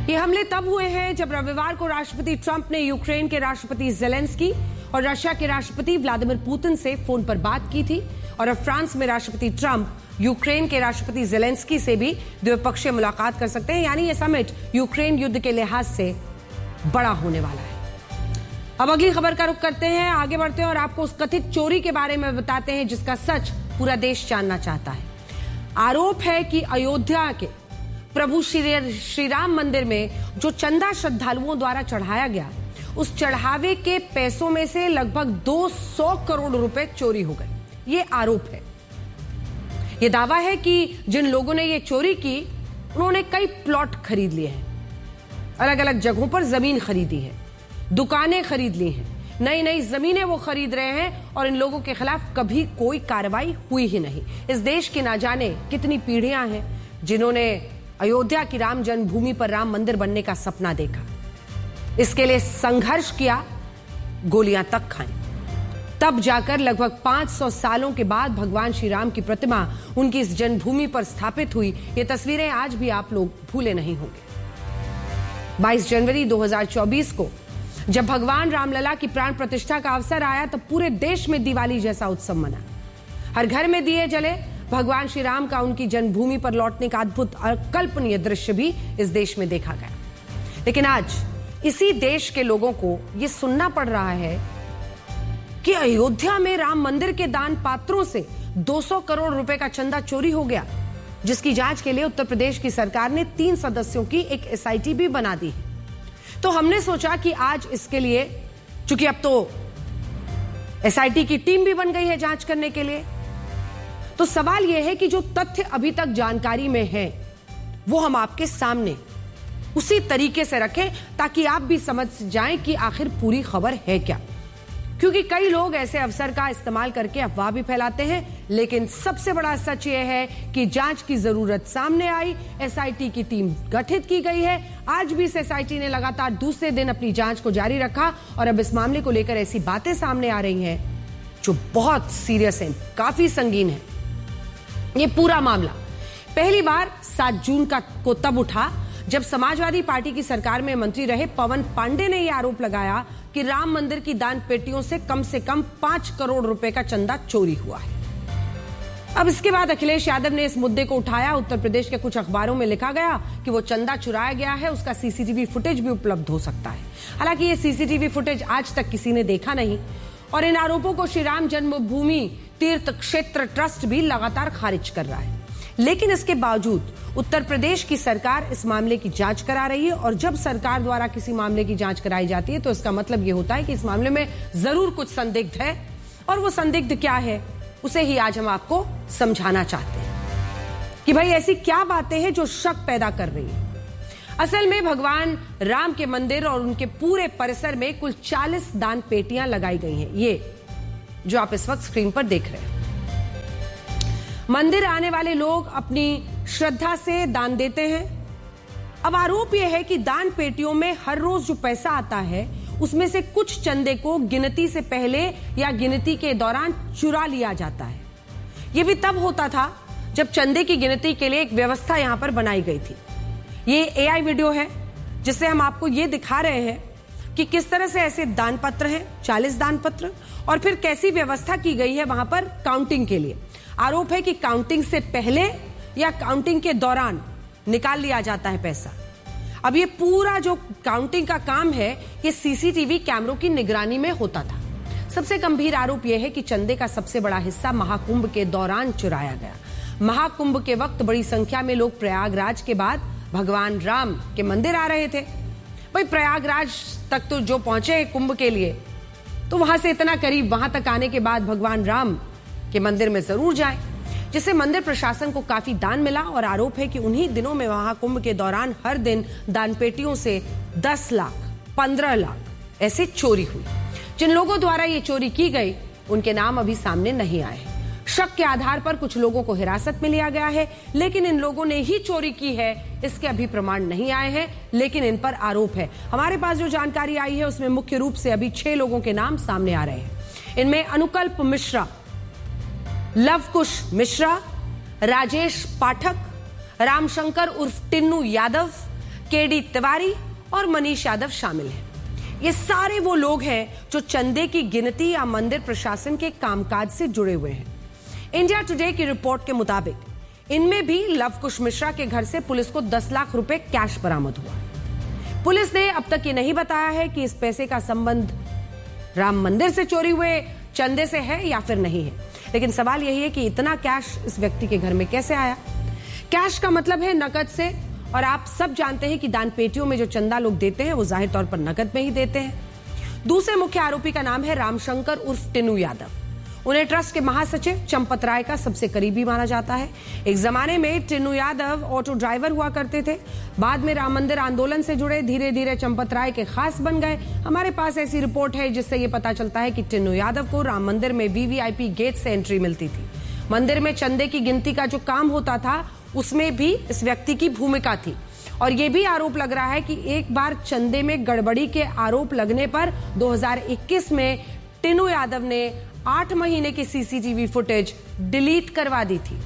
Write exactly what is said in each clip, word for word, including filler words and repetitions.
ये हमले तब हुए हैं जब रविवार को राष्ट्रपति ट्रंप ने यूक्रेन के राष्ट्रपति जेलेंस्की और रशिया के राष्ट्रपति व्लादिमीर पुतिन से फोन पर बात की थी। और अब फ्रांस में राष्ट्रपति ट्रंप यूक्रेन के राष्ट्रपति जेलेंस्की से भी द्विपक्षीय मुलाकात कर सकते हैं। यानी ये समिट यूक्रेन युद्ध के लिहाज से बड़ा होने वाला है। अब अगली खबर का रुख करते हैं, आगे बढ़ते हैं और आपको उस कथित चोरी के बारे में बताते हैं जिसका सच पूरा देश जानना चाहता है। आरोप है कि अयोध्या के प्रभु श्री श्री राम मंदिर में जो चंदा श्रद्धालुओं द्वारा चढ़ाया गया, उस चढ़ावे के पैसों में से लगभग दो सौ करोड़ रुपए चोरी हो गए। ये आरोप है। यह दावा है कि जिन लोगों ने ये चोरी की उन्होंने कई प्लॉट खरीद लिए हैं, अलग अलग जगहों पर जमीन खरीदी है, दुकानें खरीद ली हैं, नई नई जमीनें वो खरीद रहे हैं और इन लोगों के खिलाफ कभी कोई कार्रवाई हुई ही नहीं। इस देश की ना जाने कितनी पीढ़ियां हैं जिन्होंने अयोध्या की राम जन्मभूमि पर राम मंदिर बनने का सपना देखा, इसके लिए संघर्ष किया, गोलियां तक खाई, तब जाकर लगभग पांच सौ सालों के बाद भगवान श्री राम की प्रतिमा उनकी इस जन्मभूमि पर स्थापित हुई। ये तस्वीरें आज भी आप लोग भूले नहीं होंगे। बाईस जनवरी दो हज़ार चौबीस को जब भगवान रामलला की प्राण प्रतिष्ठा का अवसर आया तब पूरे देश में दिवाली जैसा उत्सव मना। हर घर में दिए जले, भगवान श्री राम का उनकी जन्मभूमि पर लौटने का अद्भुत अकल्पनीय दृश्य भी इस देश में देखा गया। लेकिन आज इसी देश के लोगों को यह सुनना पड़ रहा है कि अयोध्या में राम मंदिर के दान पात्रों से दो सौ करोड़ रुपए का चंदा चोरी हो गया, जिसकी जांच के लिए उत्तर प्रदेश की सरकार ने तीन सदस्यों की एक एस आई टी भी बना दी है। तो हमने सोचा कि आज इसके लिए, चूंकि अब तो एस आई टी की टीम भी बन गई है जांच करने के लिए, तो सवाल यह है कि जो तथ्य अभी तक जानकारी में है वो हम आपके सामने उसी तरीके से रखें ताकि आप भी समझ जाएं कि आखिर पूरी खबर है क्या। क्योंकि कई लोग ऐसे अवसर का इस्तेमाल करके अफवाह भी फैलाते हैं, लेकिन सबसे बड़ा सच यह है कि जांच की जरूरत सामने आई, एस आई टी की टीम गठित की गई है। आज भी इस एस आई टी ने लगातार दूसरे दिन अपनी जांच को जारी रखा और अब इस मामले को लेकर ऐसी बातें सामने आ रही हैं जो बहुत सीरियस हैं, काफी संगीन है। ये पूरा मामला पहली बार सात जून का को तब उठा जब समाजवादी पार्टी की सरकार में मंत्री रहे पवन पांडे ने यह आरोप लगाया कि राम मंदिर की दान पेटियों से कम से कम पांच करोड़ रुपए का चंदा चोरी हुआ है। अब इसके बाद अखिलेश यादव ने इस मुद्दे को उठाया। उत्तर प्रदेश के कुछ अखबारों में लिखा गया कि वो चंदा चुराया गया है, उसका सी सी टी वी फुटेज भी उपलब्ध हो सकता है। हालांकि ये सी सी टी वी फुटेज आज तक किसी ने देखा नहीं और इन आरोपों को श्री राम जन्मभूमि तीर्थ क्षेत्र ट्रस्ट भी लगातार खारिज कर रहा है। लेकिन इसके बावजूद उत्तर प्रदेश की सरकार इस मामले की जांच करा रही है और जब सरकार द्वारा किसी मामले की जांच कराई जाती है तो इसका मतलब यह होता है कि इस मामले में जरूर कुछ संदिग्ध है और वो संदिग्ध क्या है उसे ही आज हम आपको समझाना चाहते हैं कि भाई ऐसी क्या बातें हैं जो शक पैदा कर रही है। असल में भगवान राम के मंदिर और उनके पूरे परिसर में कुल चालीस दान पेटियां लगाई गई हैं, ये जो आप इस वक्त स्क्रीन पर देख रहे हैं। मंदिर आने वाले लोग अपनी श्रद्धा से दान देते हैं। अब आरोप यह है कि दान पेटियों में हर रोज जो पैसा आता है उसमें से कुछ चंदे को गिनती से पहले या गिनती के दौरान चुरा लिया जाता है। यह भी तब होता था जब चंदे की गिनती के लिए एक व्यवस्था यहां पर बनाई गई थी। ये ए आई वीडियो है जिससे हम आपको ये दिखा रहे हैं कि किस तरह से ऐसे दान पत्र हैं, चालीस दान पत्र, और फिर कैसी व्यवस्था की गई है वहां पर काउंटिंग के लिए। आरोप है कि काउंटिंग से पहले या काउंटिंग के दौरान निकाल लिया जाता है पैसा। अब ये पूरा जो काउंटिंग का काम है ये सी सी टी वी कैमरों की निगरानी में होता था। सबसे गंभीर आरोप यह है कि चंदे का सबसे बड़ा हिस्सा महाकुंभ के दौरान चुराया गया। महाकुंभ के वक्त बड़ी संख्या में लोग प्रयागराज के बाद भगवान राम के मंदिर आ रहे थे। भाई प्रयागराज तक तो जो पहुंचे कुंभ के लिए, तो वहां से इतना करीब, वहां तक आने के बाद भगवान राम के मंदिर में जरूर जाएं, जिससे मंदिर प्रशासन को काफी दान मिला। और आरोप है कि उन्हीं दिनों में महाकुंभ के दौरान हर दिन दान पेटियों से दस लाख, पंद्रह लाख ऐसे चोरी हुई। जिन लोगों द्वारा ये चोरी की गई उनके नाम अभी सामने नहीं आए हैं। शक के आधार पर कुछ लोगों को हिरासत में लिया गया है, लेकिन इन लोगों ने ही चोरी की है इसके अभी प्रमाण नहीं आए हैं, लेकिन इन पर आरोप है। हमारे पास जो जानकारी आई है उसमें मुख्य रूप से अभी छह लोगों के नाम सामने आ रहे हैं। इनमें अनुकल्प मिश्रा, लवकुश मिश्रा, राजेश पाठक, रामशंकर उर्फ टिन्नू यादव, केडी तिवारी और मनीष यादव शामिल हैं। ये सारे वो लोग हैं जो चंदे की गिनती या मंदिर प्रशासन के कामकाज से जुड़े हुए हैं। इंडिया टुडे की रिपोर्ट के मुताबिक इनमें भी लव कुश मिश्रा के घर से पुलिस को दस लाख रुपए कैश बरामद हुआ। पुलिस ने अब तक ये नहीं बताया है कि इस पैसे का संबंध राम मंदिर से चोरी हुए चंदे से है या फिर नहीं है, लेकिन सवाल यही है कि इतना कैश इस व्यक्ति के घर में कैसे आया। कैश का मतलब है नकद से, और आप सब जानते हैं कि दान पेटियों में जो चंदा लोग देते हैं वो जाहिर तौर पर नकद में ही देते हैं। दूसरे मुख्य आरोपी का नाम है रामशंकर उर्फ टिन्नू यादव। उन्हें ट्रस्ट के महासचिव चंपत राय का सबसे करीबी माना जाता है। एक जमाने में टिन्नू यादव ऑटो ड्राइवर हुआ करते थे, बाद में राम मंदिर आंदोलन से जुड़े, धीरे धीरे चंपत राय के खास बन गए। हमारे पास ऐसी रिपोर्ट है जिससे ये पता चलता है कि टिन्नू यादव को राम मंदिर में वीवीआईपी गेट से एंट्री मिलती थी। मंदिर में चंदे की गिनती का जो काम होता था उसमें भी इस व्यक्ति की भूमिका थी, और यह भी आरोप लग रहा है कि एक बार चंदे में गड़बड़ी के आरोप लगने पर दो हज़ार इक्कीस में टिन्नू यादव ने आठ महीने की सीसीटीवी फुटेज डिलीट करवा दी थी।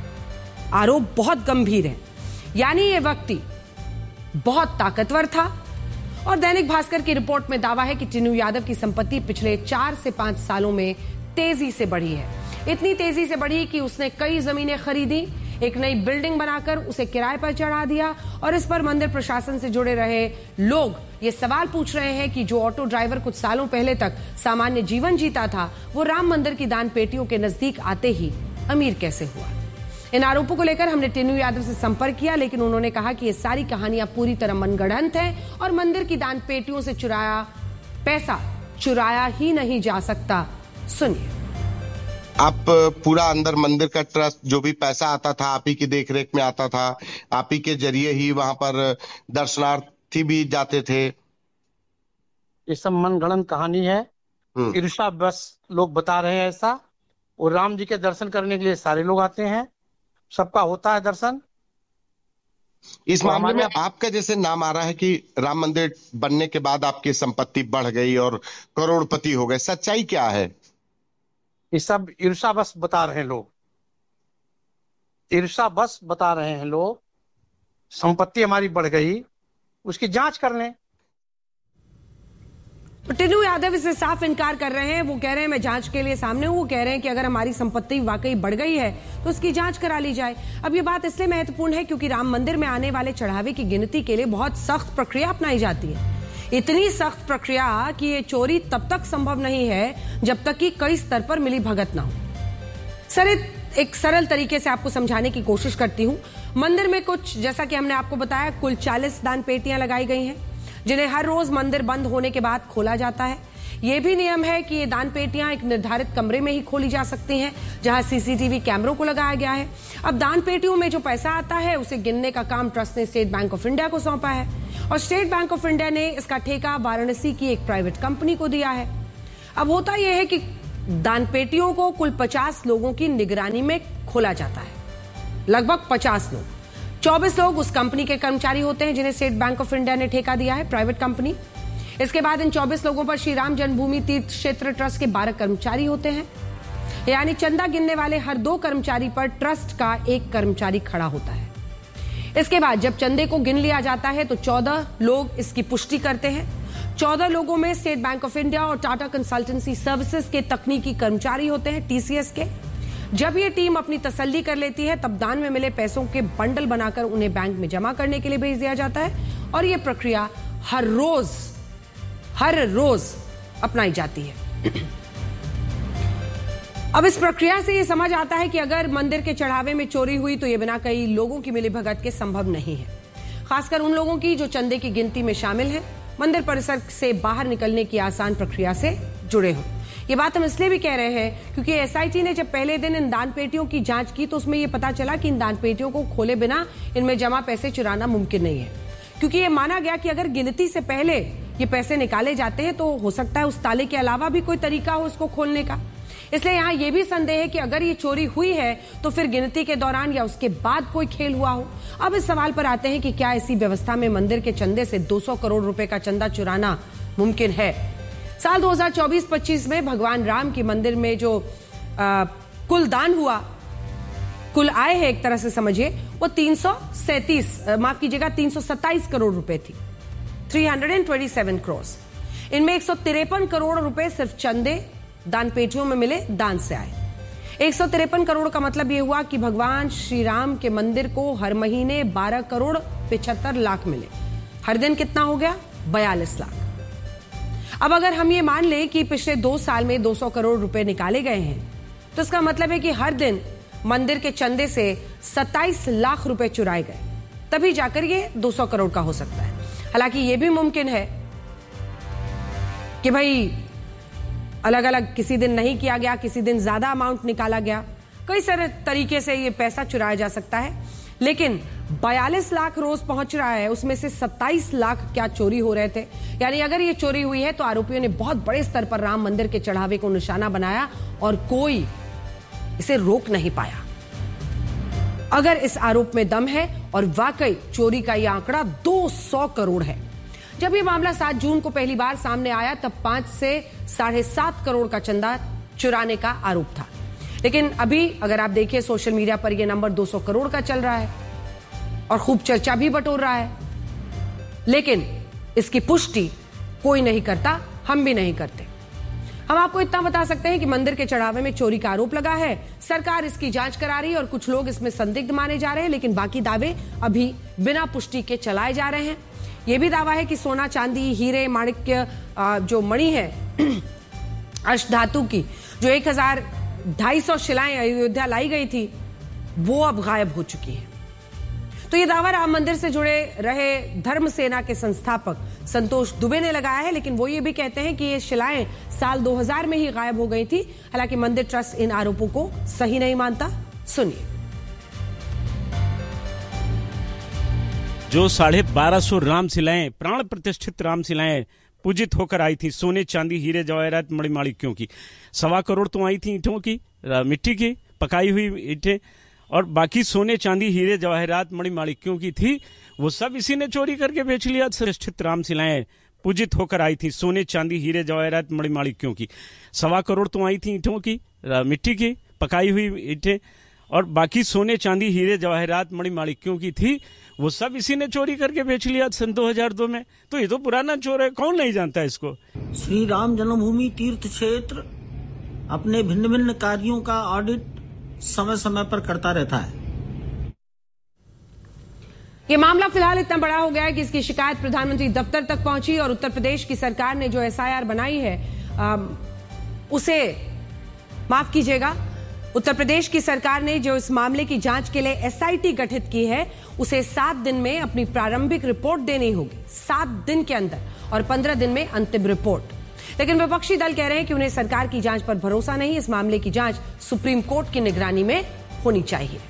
आरोप बहुत गंभीर है, यानी यह व्यक्ति बहुत ताकतवर था। और दैनिक भास्कर की रिपोर्ट में दावा है कि टिन्नू यादव की संपत्ति पिछले चार से पांच सालों में तेजी से बढ़ी है। इतनी तेजी से बढ़ी कि उसने कई जमीनें खरीदी, एक नई बिल्डिंग बनाकर उसे किराए पर चढ़ा दिया, और इस पर मंदिर प्रशासन से जुड़े रहे लोग ये सवाल पूछ रहे हैं कि जो ऑटो ड्राइवर कुछ सालों पहले तक सामान्य जीवन जीता था, वो राम मंदिर की दान पेटियों के नजदीक आते ही अमीर कैसे हुआ। इन आरोपों को लेकर हमने टिन्नू यादव से संपर्क किया, लेकिन उन्होंने कहा कि ये सारी कहानियां पूरी तरह मनगढ़ंत हैं और मंदिर की दान पेटियों से चुराया पैसा चुराया ही नहीं जा सकता। सुनिए। आप पूरा अंदर मंदिर का ट्रस्ट, जो भी पैसा आता था आप ही की देखरेख में आता था, आप ही के जरिए ही वहां पर दर्शनार्थी भी जाते थे। ये सब मनगढ़ंत कहानी है, ईर्षा बस लोग बता रहे हैं ऐसा। और राम जी के दर्शन करने के लिए सारे लोग आते हैं, सबका होता है दर्शन। इस मामले में आपका जैसे नाम आ रहा है कि राम मंदिर बनने के बाद आपकी संपत्ति बढ़ गई और करोड़पति हो गए, सच्चाई क्या है? ये सब ईर्षा बस बता रहे हैं लोग, ईर्षा बस बता रहे हैं लोग। संपत्ति हमारी बढ़ गई, उसकी जांच कर लें। टिन्नू यादव इससे साफ इनकार कर रहे हैं। वो कह रहे हैं मैं जांच के लिए सामने हूं। वो कह रहे हैं कि अगर हमारी संपत्ति वाकई बढ़ गई है तो उसकी जांच करा ली जाए। अब ये बात इसलिए महत्वपूर्ण है क्योंकि राम मंदिर में आने वाले चढ़ावे की गिनती के लिए बहुत सख्त प्रक्रिया अपनाई जाती है। इतनी सख्त प्रक्रिया कि ये चोरी तब तक संभव नहीं है जब तक कि कई स्तर पर मिली भगत ना हो। सर, एक सरल तरीके से आपको समझाने की कोशिश करती हूं। मंदिर में कुछ, जैसा कि हमने आपको बताया, कुल चालीस दान पेटियां लगाई गई हैं, जिन्हें हर रोज मंदिर बंद होने के बाद खोला जाता है। यह भी नियम है कि ये दान पेटियां एक निर्धारित कमरे में ही खोली जा सकती हैं, जहां सीसीटीवी कैमरों को लगाया गया है। अब दान पेटियों में जो पैसा आता है उसे गिनने का काम ट्रस्ट ने स्टेट बैंक ऑफ इंडिया को सौंपा है, और स्टेट बैंक ऑफ इंडिया ने इसका ठेका वाराणसी की एक प्राइवेट कंपनी को दिया है। अब होता यह है कि दान पेटियों को कुल पचास लोगों की निगरानी में खोला जाता है, लगभग पचास लोग। चौबीस लोग उस कंपनी के कर्मचारी होते हैं जिन्हें स्टेट बैंक ऑफ इंडिया ने ठेका दिया है, प्राइवेट कंपनी। इसके बाद इन चौबीस लोगों पर श्री राम जन्मभूमि तीर्थ क्षेत्र ट्रस्ट के बारह कर्मचारी होते हैं, यानी चंदा गिनने वाले हर दो कर्मचारी पर ट्रस्ट का एक कर्मचारी खड़ा होता है। इसके बाद जब चंदे को गिन लिया जाता है तो चौदह लोग इसकी पुष्टि करते हैं। चौदह लोगों में स्टेट बैंक ऑफ इंडिया और टाटा कंसल्टेंसी सर्विसेज के तकनीकी कर्मचारी होते हैं, टीसीएस के। जब ये टीम अपनी तसल्ली कर लेती है तब दान में मिले पैसों के बंडल बनाकर उन्हें बैंक में जमा करने के लिए भेज दिया जाता है, और यह प्रक्रिया हर रोज हर रोज अपनाई जाती है। अब इस प्रक्रिया से यह समझ आता है कि अगर मंदिर के चढ़ावे में चोरी हुई तो यह बिना कई लोगों की मिलीभगत के संभव नहीं है, खासकर उन लोगों की जो चंदे की गिनती में शामिल हैं, मंदिर परिसर से बाहर निकलने की आसान प्रक्रिया से जुड़े हों। ये बात हम इसलिए भी कह रहे हैं क्योंकि एसआईटी ने जब पहले दिन इन दान पेटियों की जांच की तो उसमें यह पता चला कि इन दान पेटियों को खोले बिना इनमें जमा पैसे चुराना मुमकिन नहीं है, क्योंकि यह माना गया कि अगर गिनती से पहले ये पैसे निकाले जाते हैं तो हो सकता है उस ताले के अलावा भी कोई तरीका हो इसको खोलने का। इसलिए यहां यह भी संदेह है कि अगर ये चोरी हुई है तो फिर गिनती के दौरान या उसके बाद कोई खेल हुआ हो। अब इस सवाल पर आते हैं कि क्या ऐसी व्यवस्था में मंदिर के चंदे से दो सौ करोड़ रुपए का चंदा चुराना मुमकिन है? साल दो हज़ार चौबीस पच्चीस में भगवान राम के मंदिर में जो आ, कुल दान हुआ कुल आय है एक तरह से समझिए वो तीन सौ सैंतीस माफ कीजिएगा तीन सौ सत्ताईस करोड़ रुपए थी, तीन सौ सत्ताईस करोड़। इनमें एक सौ तिरपन करोड़ रुपए सिर्फ चंदे दान पेटियों में मिले दान से आए। एक सौ तिरपन करोड़ का मतलब यह हुआ कि भगवान श्री राम के मंदिर को हर महीने बारह करोड़ पिछहत्तर लाख मिले। हर दिन कितना हो गया? बयालीस लाख। अब अगर हम ये मान लें कि पिछले दो साल में दो सौ करोड़ रुपए निकाले गए हैं तो इसका मतलब है कि हर दिन मंदिर के चंदे से सत्ताईस लाख रुपए चुराए गए, तभी जाकर ये दो सौ करोड़ का हो सकता है। हालांकि यह भी मुमकिन है कि भाई अलग अलग किसी दिन नहीं किया गया, किसी दिन ज्यादा अमाउंट निकाला गया, कई सारे तरीके से ये पैसा चुराया जा सकता है। लेकिन बयालीस लाख रोज पहुंच रहा है, उसमें से सत्ताईस लाख क्या चोरी हो रहे थे? यानी अगर ये चोरी हुई है तो आरोपियों ने बहुत बड़े स्तर पर राम मंदिर के चढ़ावे को निशाना बनाया और कोई इसे रोक नहीं पाया। अगर इस आरोप में दम है और वाकई चोरी का यह आंकड़ा दो सौ करोड़ है। जब यह मामला सात जून को पहली बार सामने आया तब पांच से साढ़े सात करोड़ का चंदा चुराने का आरोप था, लेकिन अभी अगर आप देखिए सोशल मीडिया पर यह नंबर दो सौ करोड़ का चल रहा है और खूब चर्चा भी बटोर रहा है, लेकिन इसकी पुष्टि कोई नहीं करता, हम भी नहीं करते। हम आपको इतना बता सकते हैं कि मंदिर के चढ़ावे में चोरी का आरोप लगा है, सरकार इसकी जांच करा रही है और कुछ लोग इसमें संदिग्ध माने जा रहे हैं, लेकिन बाकी दावे अभी बिना पुष्टि के चलाए जा रहे हैं। यह भी दावा है कि सोना, चांदी, हीरे, माणिक्य, जो मणि है अष्टधातु की, जो एक हजार ढाई सौ शिलाएं अयोध्या लाई गई थी, वो अब गायब हो चुकी है। तो ये दावा राम मंदिर से जुड़े रहे धर्म सेना के संस्थापक संतोष दुबे ने लगाया है, लेकिन वो ये भी कहते हैं कि ये शिलाएं साल दो हज़ार में ही गायब हो गई थी। हालांकि मंदिर ट्रस्ट इन आरोपों को सही नहीं मानता। सुनिए। जो साढ़े बारह सौ राम शिलाएं, प्राण प्रतिष्ठित राम शिलाएं पूजित होकर आई थी, सोने, चांदी, हीरे, जवाहरात, मणिमाणिक्यों की, सवा करोड़ तो आई थी ईंटों की, मिट्टी की पकाई हुई ईंटें, और बाकी सोने, चांदी, हीरे, जवाहरात, मणिमाणिक्यों की थी, वो सब इसी ने चोरी करके बेच लिया। प्रतिष्ठित राम शिलाएं पूजित होकर आई थी, सोने, चांदी, हीरे, जवाहरात, मणिमाणिक्यों की, सवा करोड़ तो आई थी ईंटों की, मिट्टी की पकाई हुई ईंटें, और बाकी सोने, चांदी, हीरे, जवाहरात, मणिमाणिक्यों की थी, वो सब इसी ने चोरी करके बेच लिया सन दो हज़ार दो में। तो ये तो पुराना चोर है, कौन नहीं जानता इसको। श्री राम जन्मभूमि तीर्थ क्षेत्र अपने भिन्न भिन्न कार्यों का ऑडिट समय समय पर करता रहता है। ये मामला फिलहाल इतना बड़ा हो गया है कि इसकी शिकायत प्रधानमंत्री दफ्तर तक पहुंची और उत्तर प्रदेश की सरकार ने जो एस आई आर बनाई है आ, उसे माफ कीजिएगा उत्तर प्रदेश की सरकार ने जो इस मामले की जांच के लिए एस आई टी गठित की है उसे सात दिन में अपनी प्रारंभिक रिपोर्ट देनी होगी, सात दिन के अंदर, और पंद्रह दिन में अंतिम रिपोर्ट। लेकिन विपक्षी दल कह रहे हैं कि उन्हें सरकार की जांच पर भरोसा नहीं, इस मामले की जांच सुप्रीम कोर्ट की निगरानी में होनी चाहिए।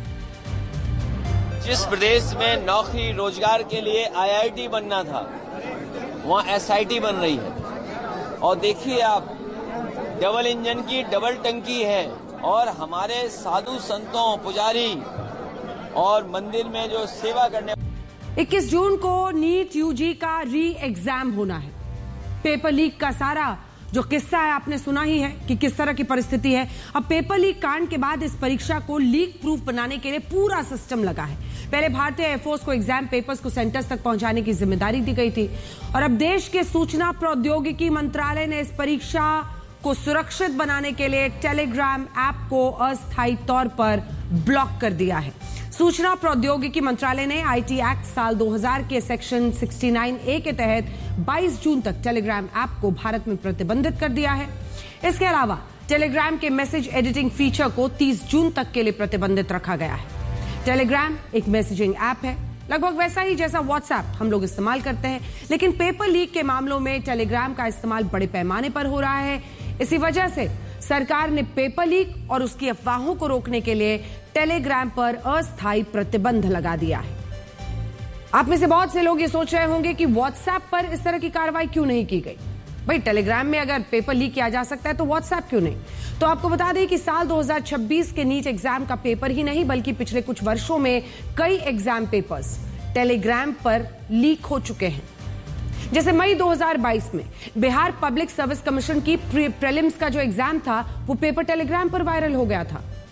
जिस प्रदेश में नौकरी रोजगार के लिए आई आई टी बनना था, वहां एस आई टी बन रही है। और देखिए आप, डबल इंजन की डबल टंकी है, और हमारे साधु संतों, पुजारी और मंदिर में जो सेवा करने। इक्कीस जून को नीट यू जी का री एग्जाम होना है। पेपर लीक का सारा जो किस्सा है आपने सुना ही है कि किस तरह की परिस्थिति है। अब पेपर लीक कांड के बाद इस परीक्षा को लीक प्रूफ बनाने के लिए पूरा सिस्टम लगा है। पहले भारतीय एयरफोर्स को एग्जाम पेपर्स को सेंटर्स तक पहुंचाने की जिम्मेदारी दी गई थी, और अब देश के सूचना प्रौद्योगिकी मंत्रालय ने इस परीक्षा को सुरक्षित बनाने के लिए टेलीग्राम ऐप को अस्थायी तौर पर ब्लॉक कर दिया है। सूचना प्रौद्योगिकी मंत्रालय ने आई टी एक्ट साल दो हज़ार के सेक्शन उनहत्तर ए के तहत बाईस जून तक टेलीग्राम ऐप को भारत में प्रतिबंधित कर दिया है। इसके अलावा टेलीग्राम के मैसेज एडिटिंग फीचर को तीस जून तक के लिए प्रतिबंधित रखा गया है। टेलीग्राम एक मैसेजिंग ऐप है, लगभग वैसा ही जैसा व्हाट्सएप हम लोग इस्तेमाल करते हैं, लेकिन पेपर लीक के मामलों में टेलीग्राम का इस्तेमाल बड़े पैमाने पर हो रहा है। इसी वजह से सरकार ने पेपर लीक और उसकी अफवाहों को रोकने के लिए टेलीग्राम पर अस्थायी प्रतिबंध लगा दिया है। आप में से बहुत से लोग ये सोच रहे होंगे कि व्हाट्सएप पर इस तरह की कार्रवाई क्यों नहीं की गई। भाई, टेलीग्राम में अगर पेपर लीक किया जा सकता है तो व्हाट्सएप क्यों नहीं? तो आपको बता दें कि साल दो हज़ार छब्बीस के नीट एग्जाम का पेपर ही नहीं बल्कि पिछले कुछ वर्षों में कई एग्जाम पेपर्स टेलीग्राम पर लीक हो चुके हैं। जैसे मई दो हज़ार बाईस में बिहार पब्लिक सर्विस कमीशन की प्रीलिम्स का जो एग्जाम था वो पेपर टेलीग्राम पर वायरल हो गया था।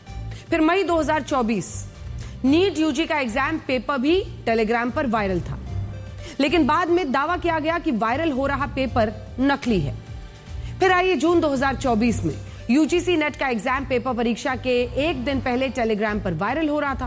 फिर मई दो हज़ार चौबीस, नीट यूजी का एग्जाम पेपर भी टेलीग्राम पर वायरल था, लेकिन बाद में दावा किया गया कि वायरल हो रहा पेपर नकली है। फिर आइए जून दो हज़ार चौबीस में यूजीसी नेट का एग्जाम पेपर परीक्षा के एक दिन पहले टेलीग्राम पर वायरल हो रहा था।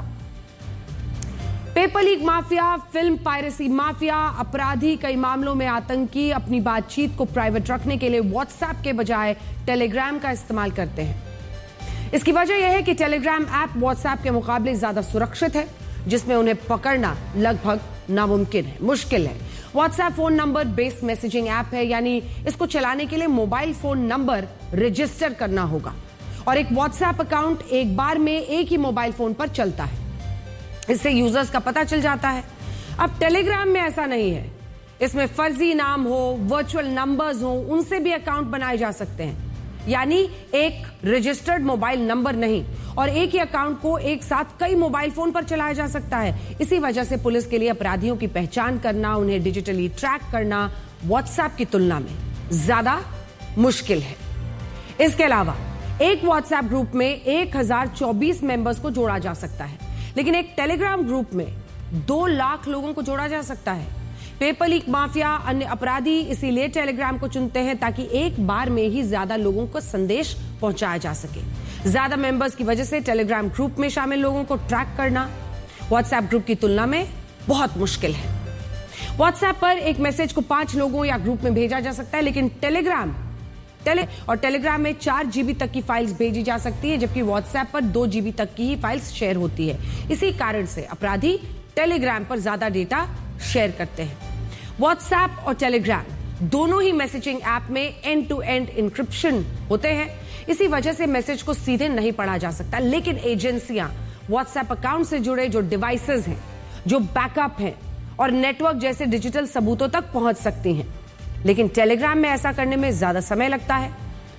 Paper leak mafia, film piracy mafia, अपराधी, कई मामलों में आतंकी अपनी बातचीत को प्राइवेट रखने के लिए व्हाट्सएप के बजाय टेलीग्राम का इस्तेमाल करते हैं। इसकी वजह यह है कि टेलीग्राम ऐप व्हाट्सएप के मुकाबले ज्यादा सुरक्षित है, जिसमें उन्हें पकड़ना लगभग नामुमकिन है, मुश्किल है। WhatsApp phone number based messaging app है, यानी इसको चलाने के लिए मोबाइल फोन नंबर रजिस्टर करना होगा और एक व्हाट्सएप अकाउंट एक बार में एक ही मोबाइल फोन पर चलता है। इससे यूजर्स का पता चल जाता है। अब टेलीग्राम में ऐसा नहीं है। इसमें फर्जी नाम हो, वर्चुअल नंबर्स हो, उनसे भी अकाउंट बनाए जा सकते हैं, यानी एक रजिस्टर्ड मोबाइल नंबर नहीं, और एक ही अकाउंट को एक साथ कई मोबाइल फोन पर चलाया जा सकता है। इसी वजह से पुलिस के लिए अपराधियों की पहचान करना, उन्हें डिजिटली ट्रैक करना व्हाट्सएप की तुलना में ज्यादा मुश्किल है। इसके अलावा एक व्हाट्सएप ग्रुप में एक हजार चौबीस मेंबर्स को जोड़ा जा सकता है, लेकिन एक टेलीग्राम ग्रुप में दो लाख लोगों को जोड़ा जा सकता है। पेपर लीक माफिया, अन्य अपराधी इसीलिए टेलीग्राम को चुनते हैं ताकि एक बार में ही ज्यादा लोगों को संदेश पहुंचाया जा सके। ज्यादा मेंबर्स की वजह से टेलीग्राम ग्रुप में शामिल लोगों को ट्रैक करना व्हाट्सएप ग्रुप की तुलना में बहुत मुश्किल है। व्हाट्सएप पर एक मैसेज को पांच लोगों या ग्रुप में भेजा जा सकता है, लेकिन टेलीग्राम टेली और टेलीग्राम में चार जीबी तक की फाइल्स भेजी जा सकती है, जबकि व्हाट्सएप पर दो जीबी तक की ही फाइल्स शेयर होती है। इसी कारण से अपराधी टेलीग्राम पर ज्यादा डेटा शेयर करते हैं। व्हाट्सएप और टेलीग्राम दोनों ही मैसेजिंग ऐप में एंड टू एंड इंक्रिप्शन होते हैं। इसी वजह से मैसेज को सीधे नहीं पढ़ा जा सकता, लेकिन एजेंसियां व्हाट्सएप अकाउंट से जुड़े जो डिवाइसेस हैं, जो बैकअप हैं और नेटवर्क जैसे डिजिटल सबूतों तक पहुंच सकती हैं। लेकिन टेलीग्राम में ऐसा करने में ज्यादा समय लगता है,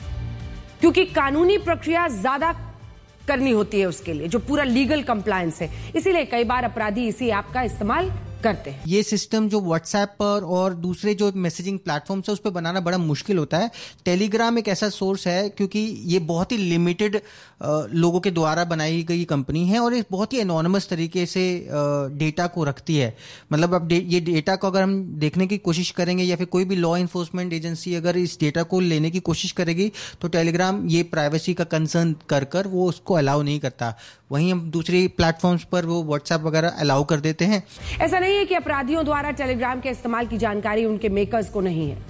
क्योंकि कानूनी प्रक्रिया ज्यादा करनी होती है उसके लिए, जो पूरा लीगल कंप्लायंस है। इसीलिए कई बार अपराधी इसी ऐप का इस्तेमाल करते हैं। ये सिस्टम जो व्हाट्सएप पर और दूसरे जो मैसेजिंग प्लेटफॉर्म्स है उस पर बनाना बड़ा मुश्किल होता है। टेलीग्राम एक ऐसा सोर्स है क्योंकि ये बहुत ही लिमिटेड लोगों के द्वारा बनाई गई कंपनी है और एक बहुत ही एनोनिमस तरीके से डेटा को रखती है। मतलब अब ये डेटा को अगर हम देखने की कोशिश करेंगे या फिर कोई भी लॉ इन्फोर्समेंट एजेंसी अगर इस डेटा को लेने की कोशिश करेगी तो टेलीग्राम ये प्राइवेसी का कंसर्न कर कर वो उसको अलाउ नहीं करता। वहीं हम दूसरे प्लेटफॉर्म्स पर वो व्हाट्सएप वगैरह अलाउ कर देते हैं। ऐसा नहीं है कि अपराधियों द्वारा टेलीग्राम के इस्तेमाल की जानकारी उनके मेकर्स को नहीं है।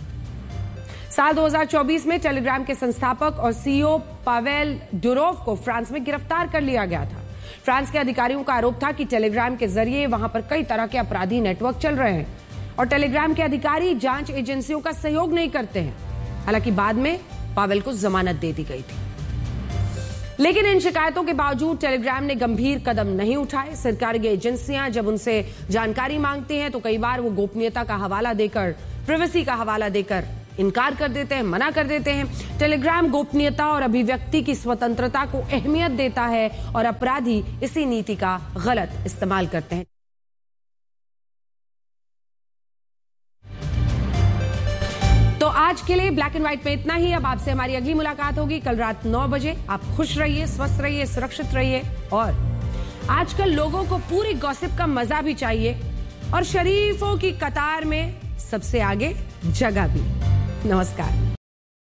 साल दो हज़ार चौबीस में टेलीग्राम के संस्थापक और सीईओ पावेल डुरोव को फ्रांस में गिरफ्तार कर लिया गया था। फ्रांस के अधिकारियों का आरोप था कि टेलीग्राम के जरिए वहां पर कई तरह के अपराधी नेटवर्क चल रहे हैं और टेलीग्राम के अधिकारी जांच एजेंसियों का सहयोग नहीं करते हैं। हालांकि बाद में पावेल को जमानत दे दी गई थी, लेकिन इन शिकायतों के बावजूद टेलीग्राम ने गंभीर कदम नहीं उठाए। सरकारी एजेंसियां जब उनसे जानकारी मांगती हैं तो कई बार वो गोपनीयता का हवाला देकर, प्राइवेसी का हवाला देकर इनकार कर देते हैं, मना कर देते हैं। टेलीग्राम गोपनीयता और अभिव्यक्ति की स्वतंत्रता को अहमियत देता है और अपराधी इसी नीति का गलत इस्तेमाल करते हैं। तो आज के लिए ब्लैक एंड व्हाइट में इतना ही। अब आपसे हमारी अगली मुलाकात होगी कल रात नौ बजे। आप खुश रहिए, स्वस्थ रहिए, सुरक्षित रहिए। और आजकल लोगों को पूरी गॉसिप का मजा भी चाहिए और शरीफों की कतार में सबसे आगे जगह भी। नमस्कार।